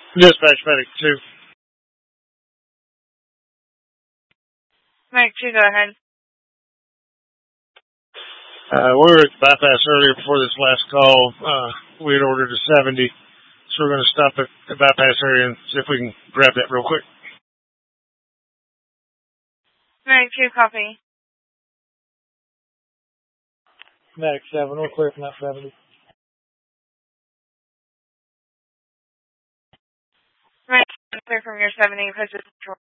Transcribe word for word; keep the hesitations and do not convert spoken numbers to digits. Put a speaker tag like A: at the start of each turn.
A: Dispatch medic two.
B: Medic two, go ahead.
A: Uh, we were at the bypass earlier before this last call. Uh, we had ordered a seventy, so we're going to stop at the bypass area and see if we can grab that real quick.
B: Medic two, copy.
C: Medic seven, we're clear from that seventy.
B: Medic clear from your seventy, posted